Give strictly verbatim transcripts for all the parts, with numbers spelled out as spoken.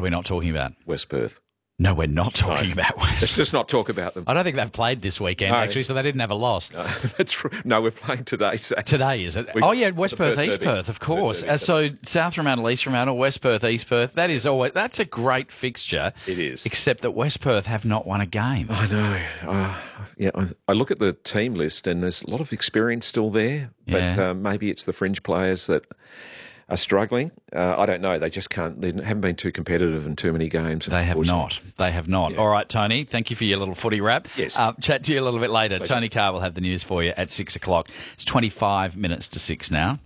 are we not talking about? West Perth. No, we're not talking No. about West. Let's just not talk about them. I don't think they've played this weekend, No. actually, so they didn't have a loss. No, that's true. No, we're playing today. So. Today, is it? We- oh, yeah, West the Perth, Perth East Derby. Perth, of course. Perth Uh, Derby. so South Fremantle, East Fremantle, West Perth, East Perth. That is always that's a great fixture. It is. Except that West Perth have not won a game. I know. Uh, yeah, I, I look at the team list and there's a lot of experience still there, but Yeah. uh, maybe it's the fringe players that are struggling. Uh, I don't know. They just can't. They haven't been too competitive in too many games. They have not. They have not. Yeah. All right, Tony, thank you for your little footy wrap. Yes. Uh, chat to you a little bit later. Pleasure. Tony Carr will have the news for you at six o'clock. It's twenty-five minutes to six now.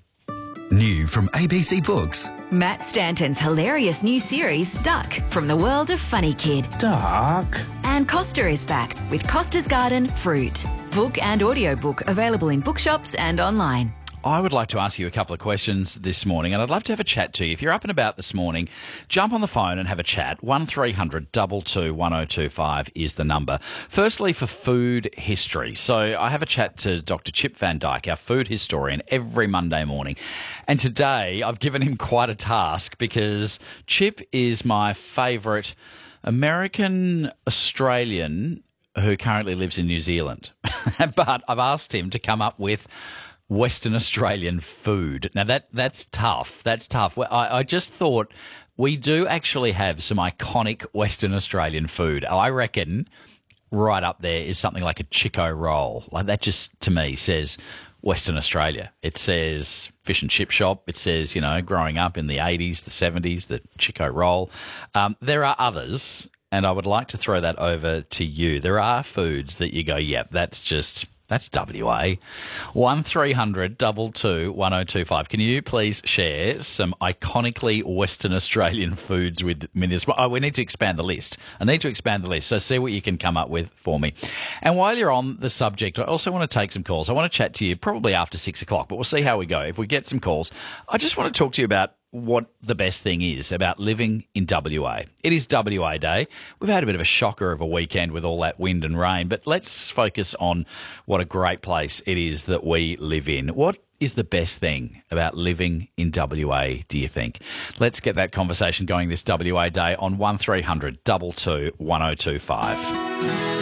New from A B C Books. Matt Stanton's hilarious new series, Duck, from the world of Funny Kid. Duck. And Costa is back with Costa's Garden Fruit. Book and audiobook available in bookshops and online. I would like to ask you a couple of questions this morning, and I'd love to have a chat to you. If you're up and about this morning, jump on the phone and have a chat. one three hundred two two one oh two five is the number. Firstly, for food history. So I have a chat to Doctor Chip Van Dyke, our food historian, every Monday morning. And today I've given him quite a task because Chip is my favourite American Australian who currently lives in New Zealand. But I've asked him to come up with Western Australian food. Now, that that's tough. That's tough. Well, I, I just thought we do actually have some iconic Western Australian food. I reckon right up there is something like a Chico roll. Like that just, to me, says Western Australia. It says fish and chip shop. It says, you know, growing up in the eighties, the seventies, the Chico roll. Um, there are others, and I would like to throw that over to you. There are foods that you go, yep, that's just... That's W A. one three hundred two two one oh two five. Can you please share some iconically Western Australian foods with me this oh, we need to expand the list. I need to expand the list. So see what you can come up with for me. And while you're on the subject, I also want to take some calls. I want to chat to you probably after six o'clock, but we'll see how we go. If we get some calls, I just want to talk to you about what the best thing is about living in W A. It is W A Day. We've had a bit of a shocker of a weekend with all that wind and rain, but let's focus on what a great place it is that we live in. What is the best thing about living in W A, do you think? Let's get that conversation going this W A Day on one three hundred two two one oh two five.